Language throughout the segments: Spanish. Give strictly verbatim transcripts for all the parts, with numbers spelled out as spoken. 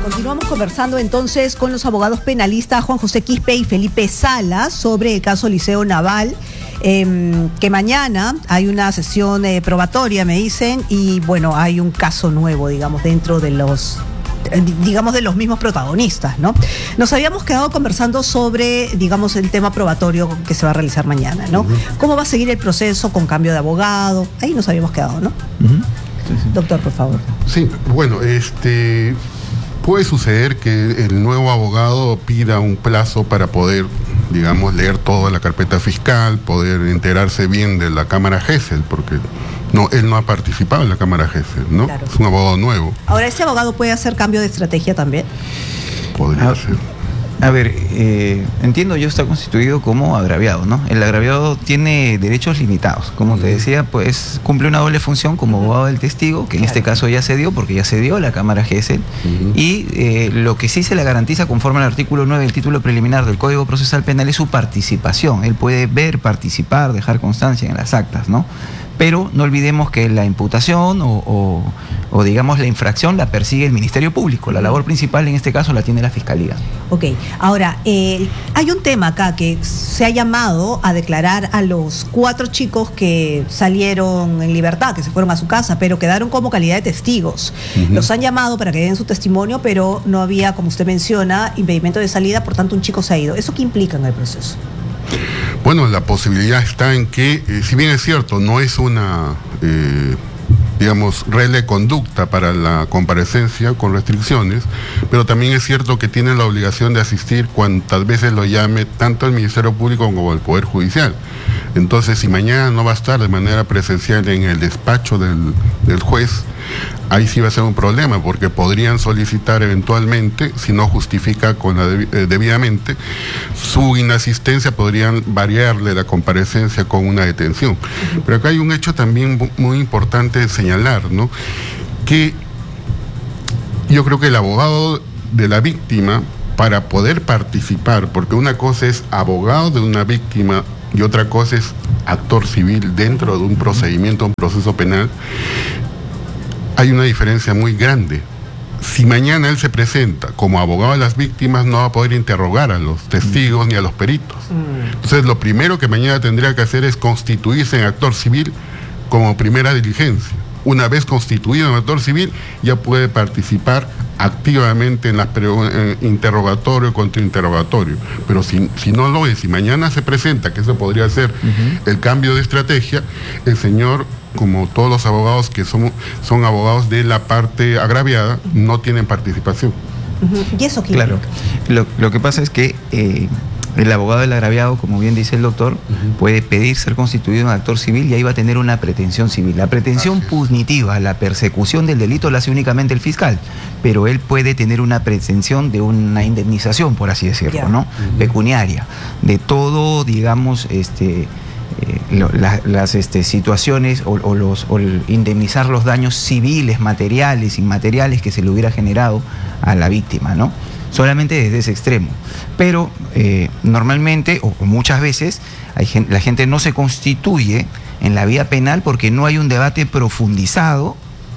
Continuamos conversando entonces con los abogados penalistas Juan José Quispe y Felipe Salas sobre el caso Liceo Naval, eh, que mañana hay una sesión eh, probatoria, me dicen, y bueno, hay un caso nuevo, digamos, dentro de los... digamos de los mismos protagonistas, ¿no? Nos habíamos quedado conversando sobre, digamos, el tema probatorio que se va a realizar mañana, ¿no? Uh-huh. ¿Cómo va a seguir el proceso con cambio de abogado? Ahí nos habíamos quedado, ¿no? Uh-huh. Sí, sí. Doctor, por favor. Sí, bueno, este puede suceder que el nuevo abogado pida un plazo para poder, digamos, leer toda la carpeta fiscal, poder enterarse bien de la Cámara Gesell, porque no, él no ha participado en la Cámara Gesell, ¿no? Claro. Es un abogado nuevo. Ahora, ¿ese abogado puede hacer cambio de estrategia también? Podría a, ser. A ver, eh, entiendo yo está constituido como agraviado, ¿no? El agraviado tiene derechos limitados. Como te decía, pues cumple una doble función como abogado del testigo, que en claro. este caso ya se dio, porque ya se dio la Cámara Gesell, uh-huh. y eh, lo que sí se le garantiza conforme al artículo nueve del título preliminar del Código Procesal Penal es su participación. Él puede ver, participar, dejar constancia en las actas, ¿no? Pero no olvidemos que la imputación o, o, o digamos la infracción la persigue el Ministerio Público. La labor principal en este caso la tiene la Fiscalía. Ok, ahora, eh, hay un tema acá que se ha llamado a declarar a los cuatro chicos que salieron en libertad, que se fueron a su casa, pero quedaron como calidad de testigos. Uh-huh. Los han llamado para que den su testimonio, pero no había, como usted menciona, impedimento de salida, por tanto un chico se ha ido. ¿Eso qué implica en el proceso? Bueno, la posibilidad está en que, eh, si bien es cierto, no es una, eh, digamos, regla de conducta para la comparecencia con restricciones, pero también es cierto que tienen la obligación de asistir cuantas veces lo llame tanto el Ministerio Público como el Poder Judicial. Entonces, si mañana no va a estar de manera presencial en el despacho del, del juez, ahí sí va a ser un problema, porque podrían solicitar eventualmente, si no justifica con la debi- eh, debidamente, su inasistencia, podrían variarle la comparecencia con una detención. Uh-huh. Pero acá hay un hecho también muy importante de señalar, ¿no? Que yo creo que el abogado de la víctima, para poder participar, porque una cosa es abogado de una víctima y otra cosa es actor civil dentro de un procedimiento, un proceso penal, hay una diferencia muy grande. Si mañana él se presenta como abogado de las víctimas, no va a poder interrogar a los testigos mm. ni a los peritos. Mm. Entonces, lo primero que mañana tendría que hacer es constituirse en actor civil como primera diligencia. Una vez constituido en actor civil, ya puede participar activamente en las en interrogatorio, contrainterrogatorio. Pero si, si no lo es, si mañana se presenta, que eso podría ser uh-huh. el cambio de estrategia, el señor, como todos los abogados que son, son abogados de la parte agraviada, no tienen participación. Uh-huh. ¿Y eso qué Claro. Lo, lo que pasa es que eh, el abogado del agraviado, como bien dice el doctor, uh-huh. puede pedir ser constituido en actor civil y ahí va a tener una pretensión civil. La pretensión punitiva, la persecución del delito la hace únicamente el fiscal, pero él puede tener una pretensión de una indemnización, por así decirlo, yeah. ¿no? Uh-huh. Pecuniaria, de todo, digamos, este... Eh, lo, la, las este, situaciones o, o, los, o el indemnizar los daños civiles, materiales, inmateriales que se le hubiera generado a la víctima, ¿no? Solamente desde ese extremo. Pero eh, normalmente, o, o muchas veces, hay gente, la gente no se constituye en la vía penal porque no hay un debate profundizado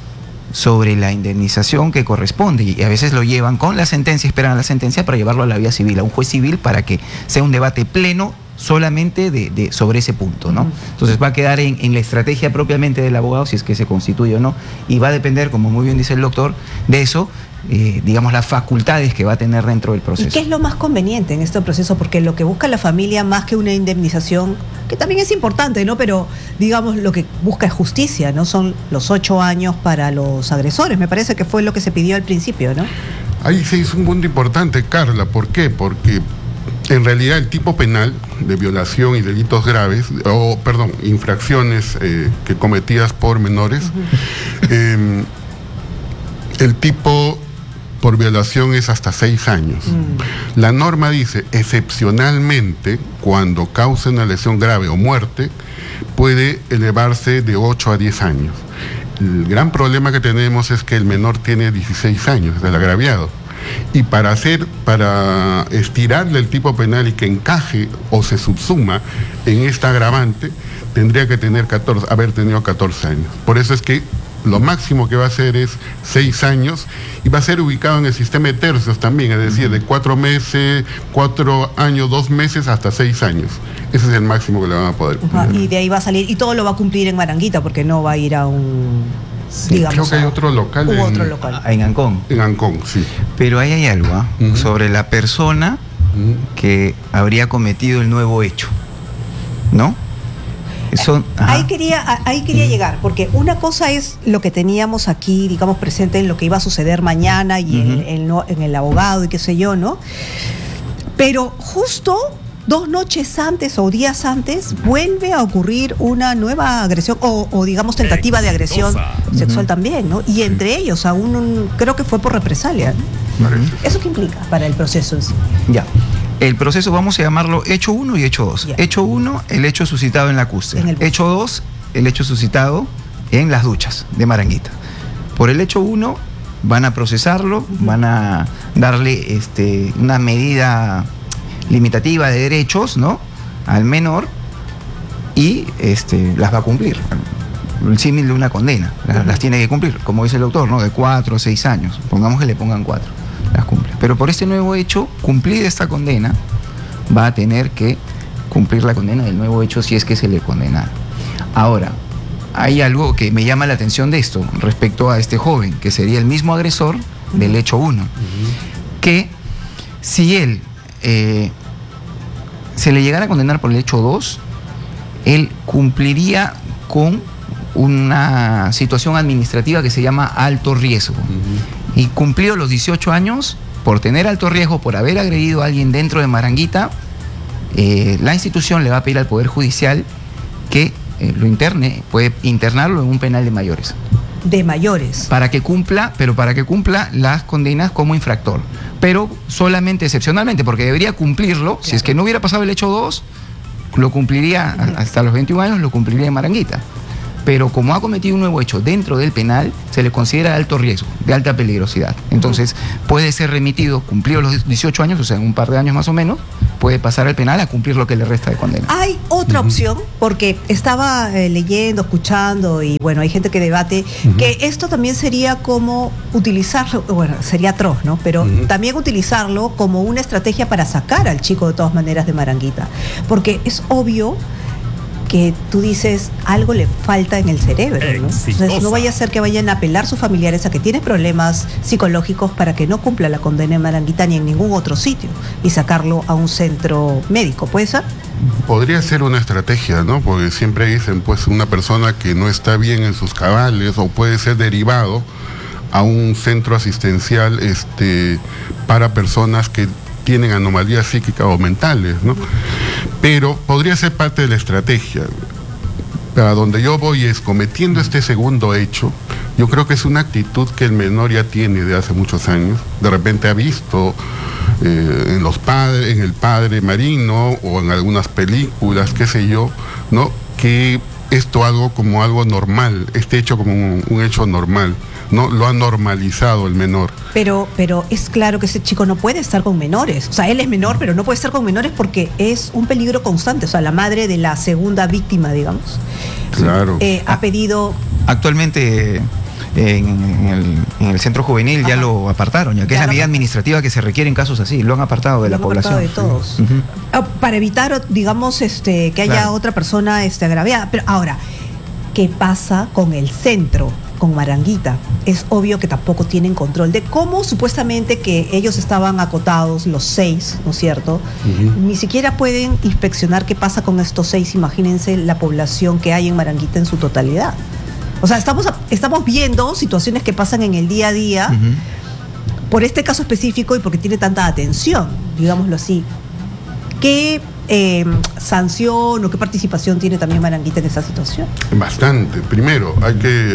sobre la indemnización que corresponde, y a veces lo llevan con la sentencia, esperan a la sentencia para llevarlo a la vía civil, a un juez civil, para que sea un debate pleno solamente de, de, sobre ese punto, ¿no? Entonces va a quedar en, en la estrategia propiamente del abogado, si es que se constituye o no, y va a depender, como muy bien dice el doctor, de eso, eh, digamos, las facultades que va a tener dentro del proceso. ¿Y qué es lo más conveniente en este proceso? Porque lo que busca la familia, más que una indemnización, que también es importante, ¿no? Pero, digamos, lo que busca es justicia, ¿no? Son los ocho años para los agresores, me parece que fue lo que se pidió al principio, ¿no? Ahí se hizo un punto importante, Carla. ¿Por qué? Porque en realidad el tipo penal de violación y delitos graves, o perdón, infracciones eh, que cometidas por menores, uh-huh. eh, el tipo por violación es hasta seis años. Mm. La norma dice, excepcionalmente, cuando causa una lesión grave o muerte, puede elevarse de ocho a diez años. El gran problema que tenemos es que el menor tiene dieciséis años, es el agraviado. Y para hacer, para estirarle el tipo penal y que encaje o se subsuma en esta agravante, tendría que tener catorce, haber tenido catorce años. Por eso es que Lo máximo que va a hacer es seis años y va a ser ubicado en el sistema de tercios también, es decir, de cuatro meses, cuatro años, dos meses hasta seis años. Ese es el máximo que le van a poder cumplir. Uh-huh. Y de ahí va a salir, y todo lo va a cumplir en Maranguita, porque no va a ir a un... Sí, digamos, creo que hay otro local. Hubo en, otro local. En Ancón. En Ancón, sí. Pero ahí hay algo, ¿eh? Uh-huh. sobre la persona uh-huh. que habría cometido el nuevo hecho, ¿no? Son, ahí quería, ahí quería llegar, porque una cosa es lo que teníamos aquí, digamos, presente en lo que iba a suceder mañana y uh-huh. en, en, en el abogado y qué sé yo, ¿no? Pero justo dos noches antes o días antes vuelve a ocurrir una nueva agresión o, o digamos tentativa de agresión sexual uh-huh. también, ¿no? Y entre ellos aún un, creo que fue por represalia, ¿no? Uh-huh. ¿Eso qué implica para el proceso en sí? Ya. El proceso vamos a llamarlo hecho uno y hecho dos. Yeah. Hecho uno, el hecho suscitado en la cúspide. Hecho dos, el hecho suscitado en las duchas de Maranguita. Por el hecho uno van a procesarlo, uh-huh. van a darle este, una medida limitativa de derechos, ¿no?, al menor y este, las va a cumplir. El símil de una condena, las, uh-huh. las tiene que cumplir, como dice el autor, ¿no?, de cuatro o seis años. Pongamos que le pongan cuatro. Las cumple. Pero por este nuevo hecho, cumplir esta condena, va a tener que cumplir la condena del nuevo hecho si es que se le condena. Ahora, hay algo que me llama la atención de esto respecto a este joven, que sería el mismo agresor uh-huh. del hecho uno, uh-huh. que si él eh, se le llegara a condenar por el hecho dos, él cumpliría con una situación administrativa que se llama alto riesgo. Uh-huh. Y cumplió los dieciocho años, por tener alto riesgo, por haber agredido a alguien dentro de Maranguita, eh, la institución le va a pedir al Poder Judicial que eh, lo interne, puede internarlo en un penal de mayores. De mayores. Para que cumpla, pero para que cumpla las condenas como infractor. Pero solamente excepcionalmente, porque debería cumplirlo, claro. Si es que no hubiera pasado el hecho dos, lo cumpliría uh-huh. hasta los veintiún años, lo cumpliría en Maranguita. Pero como ha cometido un nuevo hecho dentro del penal, se le considera de alto riesgo, de alta peligrosidad. Entonces, puede ser remitido, cumplido los dieciocho años, o sea, en un par de años más o menos, puede pasar al penal a cumplir lo que le resta de condena. Hay otra uh-huh. opción, porque estaba eh, leyendo, escuchando, y bueno, hay gente que debate, uh-huh. que esto también sería como utilizarlo, bueno, sería atroz, ¿no? Pero uh-huh. también utilizarlo como una estrategia para sacar al chico de todas maneras de Maranguita. Porque es obvio que tú dices, algo le falta en el cerebro, ¿no? Entonces no vaya a ser que vayan a apelar sus familiares a que tienes problemas psicológicos para que no cumpla la condena en Maranguita ni en ningún otro sitio y sacarlo a un centro médico, ¿puede ser? Podría ser una estrategia, ¿no? Porque siempre dicen, pues, una persona que no está bien en sus cabales o puede ser derivado a un centro asistencial este, para personas que tienen anomalías psíquicas o mentales, ¿no? Pero podría ser parte de la estrategia. Para donde yo voy es, cometiendo este segundo hecho, yo creo que es una actitud que el menor ya tiene de hace muchos años. De repente ha visto eh, en los padres, en El Padre Marino o en algunas películas, qué sé yo, ¿no?, que esto algo como algo normal, este hecho como un, un hecho normal, ¿no? Lo ha normalizado el menor. Pero, pero es claro que ese chico no puede estar con menores. O sea, él es menor, pero no puede estar con menores porque es un peligro constante. O sea, la madre de la segunda víctima, digamos, claro. eh, ha pedido... Actualmente en, en, el, en el centro juvenil Ajá. ya lo apartaron, ya que ya es la medida administrativa que se requiere en casos así. Lo han apartado de lo la población. De todos. Sí. Uh-huh. Para evitar, digamos, este, que haya claro. otra persona este, agraviada. Pero ahora, ¿qué pasa con el centro? Con Maranguita, es obvio que tampoco tienen control de cómo supuestamente que ellos estaban acotados, los seis, ¿no es cierto? Uh-huh. Ni siquiera pueden inspeccionar qué pasa con estos seis, imagínense la población que hay en Maranguita en su totalidad. O sea, estamos, estamos viendo situaciones que pasan en el día a día, uh-huh. por este caso específico y porque tiene tanta atención, digámoslo así. ¿Qué eh, sanción o qué participación tiene también Maranguita en esa situación? Bastante. Primero, hay que eh,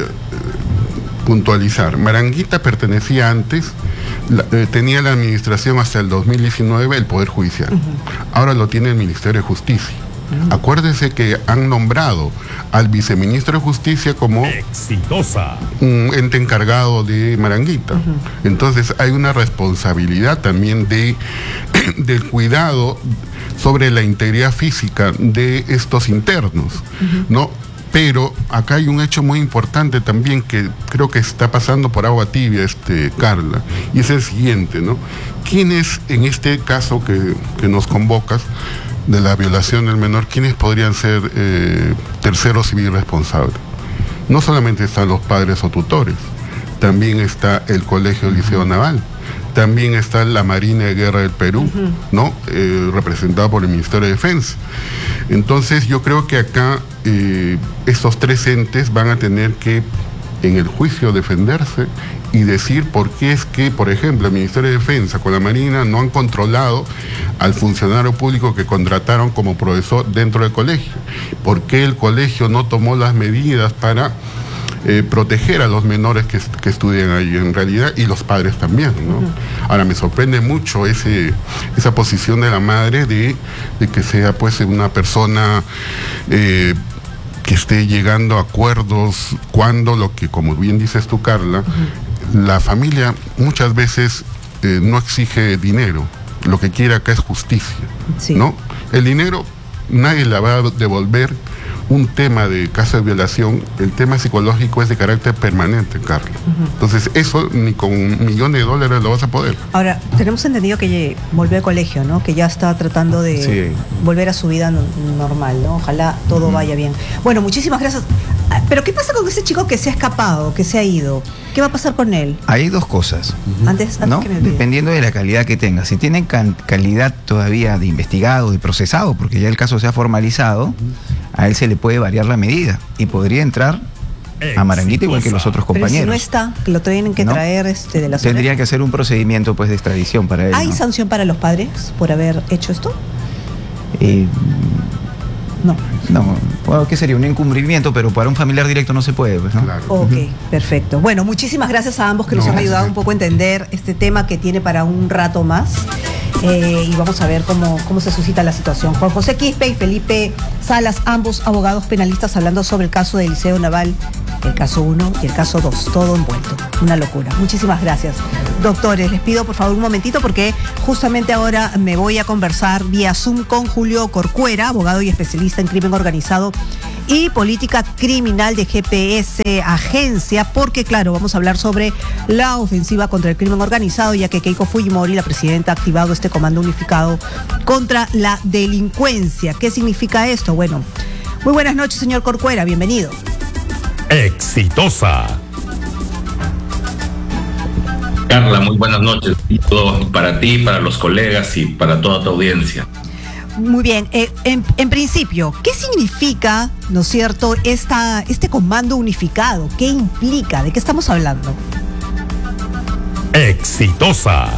puntualizar. Maranguita pertenecía antes, la, eh, tenía la administración hasta el dos mil diecinueve el Poder Judicial. Uh-huh. Ahora lo tiene el Ministerio de Justicia. Uh-huh. Acuérdese que han nombrado al viceministro de Justicia como exitosa un ente encargado de Maranguita. Uh-huh. Entonces hay una responsabilidad también de del cuidado sobre la integridad física de estos internos, uh-huh. ¿no? pero acá hay un hecho muy importante también que creo que está pasando por agua tibia, este, Carla, y es el siguiente, ¿no? ¿Quiénes en este caso que, que nos convocas de la violación del menor, quiénes podrían ser eh, terceros civil responsables? No solamente están los padres o tutores, también está el Colegio Liceo Naval, también está la Marina de Guerra del Perú, uh-huh. ¿no? Eh, representada por el Ministerio de Defensa. Entonces yo creo que acá eh, estos tres entes van a tener que en el juicio defenderse y decir por qué es que, por ejemplo, el Ministerio de Defensa con la Marina no han controlado al funcionario público que contrataron como profesor dentro del colegio. ¿Por qué el colegio no tomó las medidas para eh, proteger a los menores que, que estudian ahí en realidad, y los padres también, ¿no? Uh-huh. Ahora, me sorprende mucho ese, esa posición de la madre de, de que sea pues una persona eh, que esté llegando a acuerdos cuando lo que, como bien dices tú, Carla, uh-huh. la familia muchas veces eh, no exige dinero, lo que quiere acá es justicia, sí. ¿no? El dinero nadie la va a devolver. Un tema de caso de violación, el tema psicológico es de carácter permanente, Carlos. Uh-huh. Entonces, eso ni con un millón de dólares lo vas a poder. Ahora, tenemos entendido que volvió al colegio, ¿no? Que ya está tratando de sí. volver a su vida no, normal, ¿no? Ojalá todo uh-huh. vaya bien. Bueno, muchísimas gracias. Pero, ¿qué pasa con ese chico que se ha escapado, que se ha ido? ¿Qué va a pasar con él? Hay dos cosas. Uh-huh. Antes, antes ¿no? que me Dependiendo de la calidad que tenga. Si tienen can- calidad todavía de investigado, de procesado, porque ya el caso se ha formalizado, uh-huh. a él se le puede variar la medida y podría entrar a Maranguita igual que los otros compañeros. Pero si no está, que lo tienen que ¿no? traer este, de la zona. Tendría que hacer un procedimiento pues de extradición para él. ¿Hay ¿no? sanción para los padres por haber hecho esto? Eh, no. No, bueno, ¿qué sería? Un incumplimiento, pero para un familiar directo no se puede, pues, ¿no? Claro. Ok, uh-huh. perfecto. Bueno, muchísimas gracias a ambos que no, nos han ayudado un poco a entender este tema que tiene para un rato más. Eh, y vamos a ver cómo, cómo se suscita la situación. Juan José Quispe y Felipe Salas, ambos abogados penalistas, hablando sobre el caso del Liceo Naval, el caso uno y el caso dos, todo envuelto. Una locura. Muchísimas gracias. Doctores, les pido por favor un momentito porque justamente ahora me voy a conversar vía Zoom con Julio Corcuera, abogado y especialista en crimen organizado y política criminal de G P S Agencia, porque claro, vamos a hablar sobre la ofensiva contra el crimen organizado, ya que Keiko Fujimori, la presidenta, ha activado este comando unificado contra la delincuencia. ¿Qué significa esto? Bueno, muy buenas noches, señor Corcuera, bienvenido. Exitosa. Carla, muy buenas noches. Todo para ti, para los colegas y para toda tu audiencia. Muy bien, eh, en, en principio, ¿qué significa, no es cierto, esta, este comando unificado? ¿Qué implica? ¿De qué estamos hablando? Exitosa.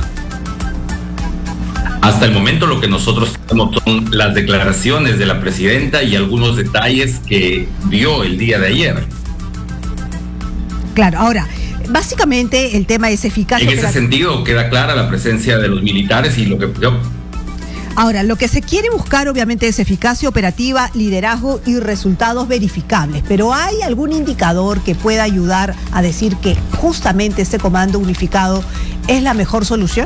Hasta el momento lo que nosotros tenemos son las declaraciones de la presidenta y algunos detalles que dio el día de ayer. Claro, ahora, básicamente el tema es eficaz. En ese sentido queda clara la presencia de los militares y lo que yo... Ahora, lo que se quiere buscar obviamente es eficacia operativa, liderazgo y resultados verificables, pero ¿hay algún indicador que pueda ayudar a decir que justamente este comando unificado es la mejor solución?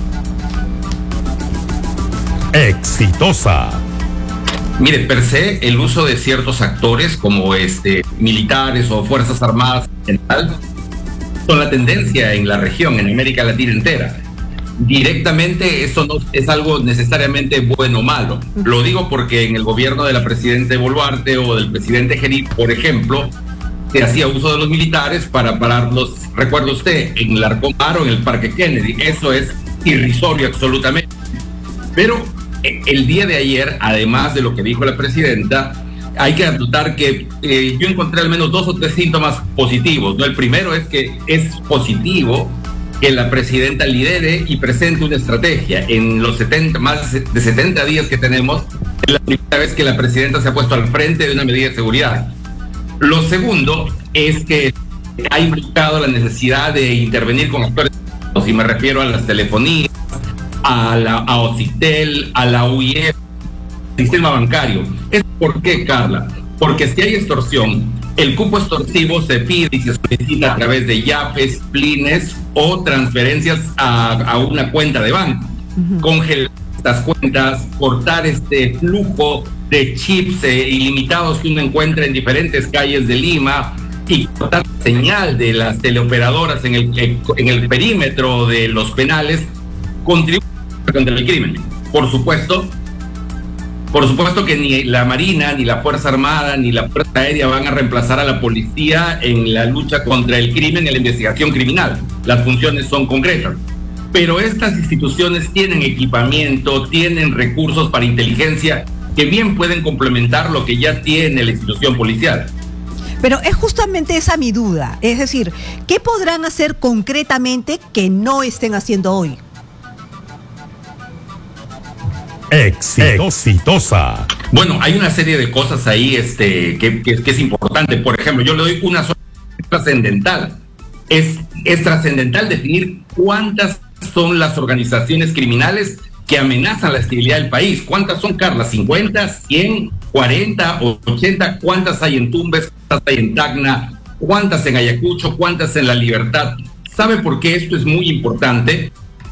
Exitosa. Mire, per se, el uso de ciertos actores como este, militares o fuerzas armadas en general son la tendencia en la región, en América Latina entera. Directamente eso no es algo necesariamente bueno o malo. Lo digo porque en el gobierno de la presidenta Boluarte o del presidente Geri, por ejemplo, se hacía uso de los militares para pararlos, recuerda usted, en el Larcomar o en el Parque Kennedy. Eso es irrisorio absolutamente. Pero el día de ayer, además de lo que dijo la presidenta, hay que anotar que eh, yo encontré al menos dos o tres síntomas positivos, ¿no? El primero es que es positivo que la presidenta lidere y presente una estrategia. En los setenta, más de setenta días que tenemos, es la primera vez que la presidenta se ha puesto al frente de una medida de seguridad. Lo segundo es que ha implicado la necesidad de intervenir con actores, si me refiero a las telefonías, a la a Ocitel, a la U I F, sistema bancario. ¿Es por qué, Carla? Porque si hay extorsión, el cupo extorsivo se pide y se solicita a través de yapes, plines o transferencias a, a una cuenta de banco. Uh-huh. Congelar estas cuentas, cortar este flujo de chips eh, ilimitados que uno encuentra en diferentes calles de Lima y cortar la señal de las teleoperadoras en el, en el perímetro de los penales, contribuye contra el crimen. Por supuesto, por supuesto que ni la Marina, ni la Fuerza Armada, ni la Fuerza Aérea van a reemplazar a la policía en la lucha contra el crimen y la investigación criminal. Las funciones son concretas. Pero estas instituciones tienen equipamiento, tienen recursos para inteligencia que bien pueden complementar lo que ya tiene la institución policial. Pero es justamente esa mi duda. Es decir, ¿qué podrán hacer concretamente que no estén haciendo hoy? Exitosa. Bueno, hay una serie de cosas ahí este, que, que, que es importante. Por ejemplo, yo le doy una sola trascendental. Es, es trascendental definir cuántas son las organizaciones criminales que amenazan la estabilidad del país. ¿Cuántas son, Carla? ¿cincuenta, cien, cuarenta, ochenta? ¿Cuántas hay en Tumbes? ¿Cuántas hay en Tacna? ¿Cuántas en Ayacucho? ¿Cuántas en La Libertad? ¿Sabe por qué esto es muy importante?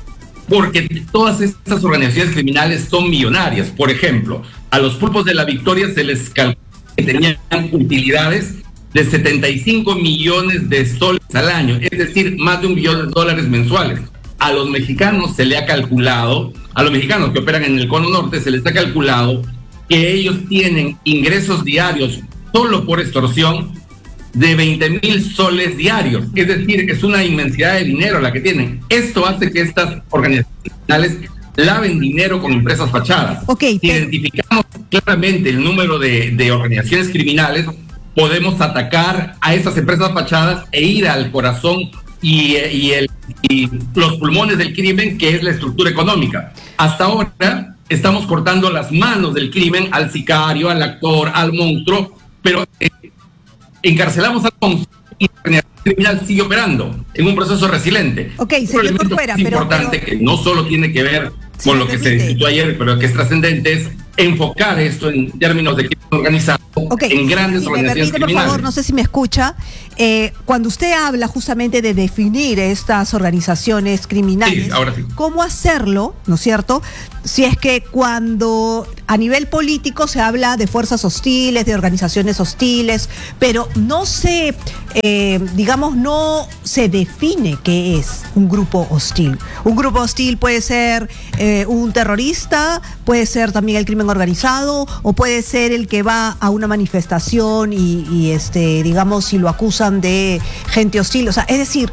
Porque todas estas organizaciones criminales son millonarias. Por ejemplo, a los Pulpos de la Victoria se les calculó que tenían utilidades de setenta y cinco millones de soles al año, es decir, más de un billón de dólares mensuales. A los mexicanos se le ha calculado, a los mexicanos que operan en el Cono Norte se les ha calculado que ellos tienen ingresos diarios solo por extorsión de veinte mil soles diarios, es decir, es una inmensidad de dinero la que tienen. Esto hace que estas organizaciones criminales laven dinero con empresas fachadas. Okay, si pero... identificamos claramente el número de, de organizaciones criminales, podemos atacar a estas empresas fachadas e ir al corazón y, y, el, y los pulmones del crimen, que es la estructura económica. Hasta ahora estamos cortando las manos del crimen al sicario, al actor, al monstruo, pero eh, encarcelamos al monstruo y la organización criminal sigue operando en un proceso resiliente. Ok, señor Corcuera, es pero... importante pero... que no solo tiene que ver sí, con lo que se discutió ayer, pero que es trascendente, es enfocar esto en términos de crimen organizado, okay, en grandes si organizaciones me permite, criminales. por favor, no sé si me escucha, eh, cuando usted habla justamente de definir estas organizaciones criminales, sí, ahora sí. ¿Cómo hacerlo, no es cierto? Si es que cuando a nivel político se habla de fuerzas hostiles, de organizaciones hostiles, pero no se, eh, digamos, no se define qué es un grupo hostil. Un grupo hostil puede ser eh, un terrorista, puede ser también el crimen organizado, o puede ser el que va a una manifestación y, y este, digamos, si lo acusan de gente hostil. O sea, es decir,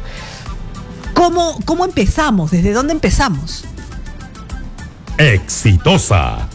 ¿cómo, cómo empezamos? ¿Desde dónde empezamos? Exitosa.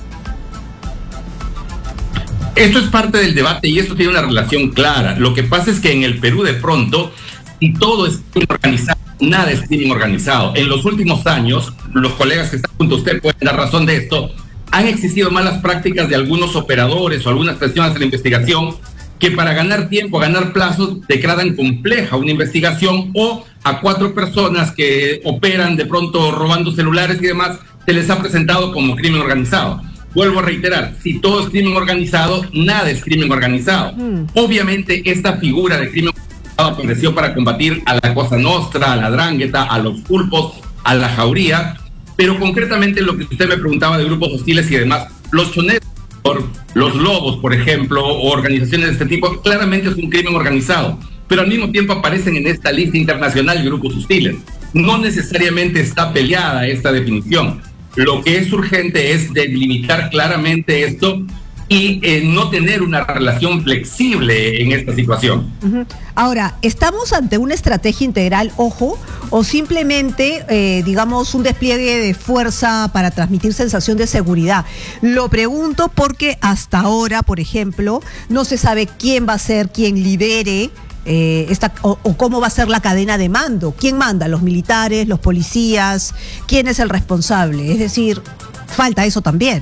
Esto es parte del debate y esto tiene una relación clara. Lo que pasa es que en el Perú, de pronto, si todo es crimen organizado, nada es crimen organizado. En los últimos años, los colegas que están junto a usted pueden dar razón de esto, han existido malas prácticas de algunos operadores o algunas personas de la investigación que para ganar tiempo, ganar plazos, declaran compleja una investigación, o a cuatro personas que operan de pronto robando celulares y demás, se les ha presentado como crimen organizado. Vuelvo a reiterar, si todo es crimen organizado, nada es crimen organizado. Mm. Obviamente esta figura de crimen organizado apareció para combatir a la Cosa Nostra, a la Drangheta, a los Pulpos, a la Jauría, pero concretamente lo que usted me preguntaba de grupos hostiles y demás, los choneros, los lobos, por ejemplo, o organizaciones de este tipo, claramente es un crimen organizado, pero al mismo tiempo aparecen en esta lista internacional de grupos hostiles. No necesariamente está peleada esta definición. Lo que es urgente es delimitar claramente esto y eh, no tener una relación flexible en esta situación. Uh-huh. Ahora, ¿estamos ante una estrategia integral, ojo, o simplemente, eh, digamos, un despliegue de fuerza para transmitir sensación de seguridad? Lo pregunto porque hasta ahora, por ejemplo, no se sabe quién va a ser quien lidere eh, esta, o, o cómo va a ser la cadena de mando. ¿Quién manda? ¿Los militares, los policías? ¿Quién es el responsable? Es decir, falta eso también.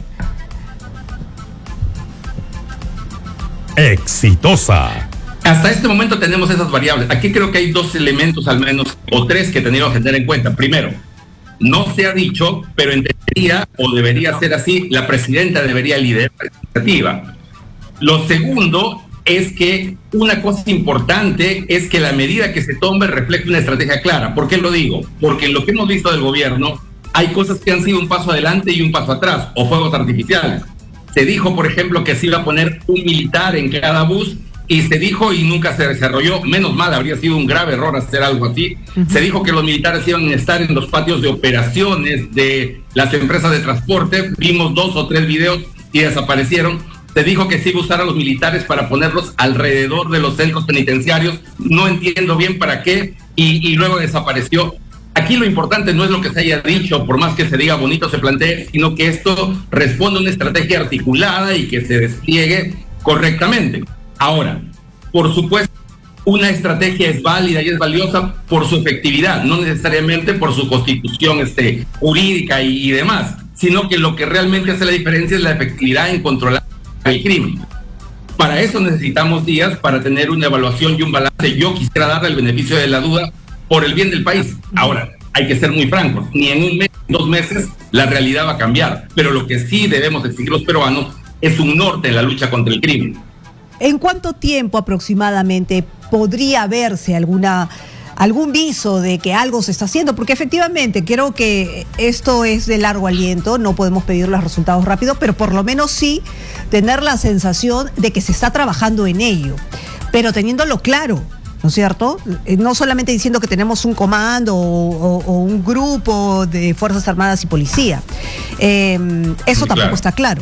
Exitosa. Hasta este momento tenemos esas variables. Aquí creo que hay dos elementos al menos, o tres, que tenemos que tener en cuenta. Primero, no se ha dicho, pero en teoría, o debería ser así, la presidenta debería liderar la iniciativa. Lo segundo es que una cosa importante es que la medida que se tome refleje una estrategia clara. ¿Por qué lo digo? Porque en lo que hemos visto del gobierno hay cosas que han sido un paso adelante y un paso atrás, o fuegos artificiales. Se dijo, por ejemplo, que se iba a poner un militar en cada bus, y se dijo y nunca se desarrolló. Menos mal, habría sido un grave error hacer algo así. Uh-huh. Se dijo que los militares iban a estar en los patios de operaciones de las empresas de transporte. Vimos dos o tres videos y desaparecieron. Se dijo que se iba a usar a los militares para ponerlos alrededor de los centros penitenciarios. No entiendo bien para qué, y, y luego desapareció. Aquí lo importante no es lo que se haya dicho, por más que se diga bonito, se plantee, sino que esto responde a una estrategia articulada y que se despliegue correctamente. Ahora, por supuesto, una estrategia es válida y es valiosa por su efectividad, no necesariamente por su constitución este, jurídica y, y demás, sino que lo que realmente hace la diferencia es la efectividad en controlar el crimen. Para eso necesitamos días para tener una evaluación y un balance. Yo quisiera darle el beneficio de la duda por el bien del país. Ahora, hay que ser muy francos, ni en un mes, dos meses, la realidad va a cambiar, pero lo que sí debemos exigir los peruanos es un norte en la lucha contra el crimen. ¿En cuánto tiempo aproximadamente podría verse alguna, algún viso de que algo se está haciendo? Porque efectivamente creo que esto es de largo aliento, no podemos pedir los resultados rápidos, pero por lo menos sí tener la sensación de que se está trabajando en ello, pero teniéndolo claro, ¿no es cierto? No solamente diciendo que tenemos un comando o, o, o un grupo de Fuerzas Armadas y Policía. Eh, eso sí, tampoco claro. está claro.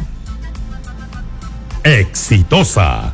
Exitosa.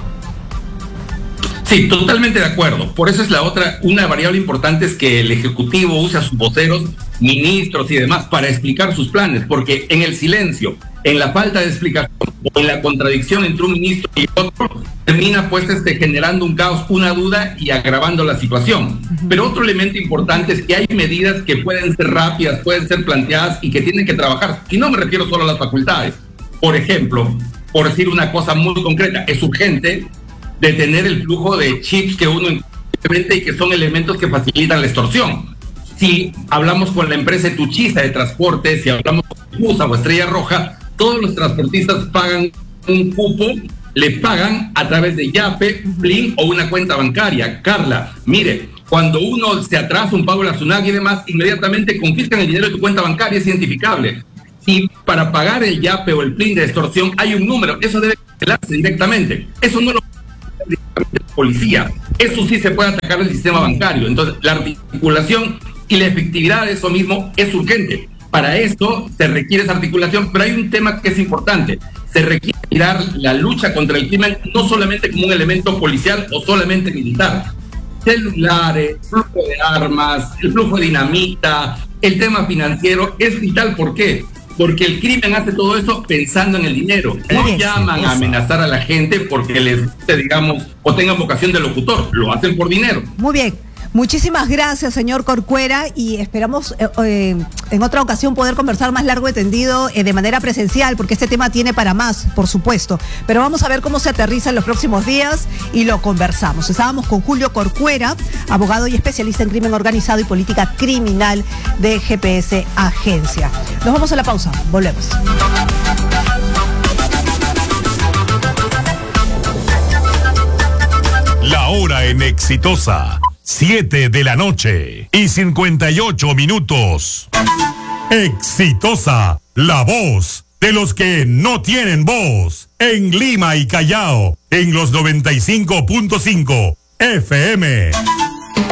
Sí, totalmente de acuerdo. Por eso es la otra, una variable importante es que el Ejecutivo use a sus voceros, ministros y demás para explicar sus planes, porque en el silencio, en la falta de explicación o en la contradicción entre un ministro y otro, termina pues este, generando un caos, una duda y agravando la situación. Pero otro elemento importante es que hay medidas que pueden ser rápidas, pueden ser planteadas y que tienen que trabajar. Y no me refiero solo a las facultades. Por ejemplo, por decir una cosa muy concreta, es urgente detener el flujo de chips que uno implementa y que son elementos que facilitan la extorsión. Si hablamos con la empresa Tuchiza de transporte, si hablamos con Musa o Estrella Roja, todos los transportistas pagan un cupo, le pagan a través de Yape, Plin o una cuenta bancaria. Carla, mire, cuando uno se atrasa un pago de la SUNAT y demás, inmediatamente confiscan el dinero de tu cuenta bancaria, es identificable. Si para pagar el Yape o el Plin de extorsión hay un número, eso debe cancelarse directamente. Eso no lo directamente la policía. Eso sí se puede atacar el sistema bancario. Entonces, la articulación y la efectividad de eso mismo es urgente. Para esto se requiere esa articulación, pero hay un tema que es importante. Se requiere mirar la lucha contra el crimen no solamente como un elemento policial o solamente militar. Celulares, flujo de armas, el flujo de dinamita, el tema financiero es vital. ¿Por qué? Porque el crimen hace todo eso pensando en el dinero. No es llaman eso. a amenazar a la gente porque les guste, digamos, o tengan vocación de locutor. Lo hacen por dinero. Muy bien. Muchísimas gracias, señor Corcuera, y esperamos eh, eh, en otra ocasión poder conversar más largo y tendido eh, de manera presencial, porque este tema tiene para más, por supuesto. Pero vamos a ver cómo se aterriza en los próximos días y lo conversamos. Estábamos con Julio Corcuera, abogado y especialista en crimen organizado y política criminal de G P S Agencia. Nos vamos a la pausa, volvemos. La hora en Exitosa. Siete de la noche y cincuenta y ocho minutos. Exitosa, la voz de los que no tienen voz. En Lima y Callao, en los noventa y cinco punto cinco F M.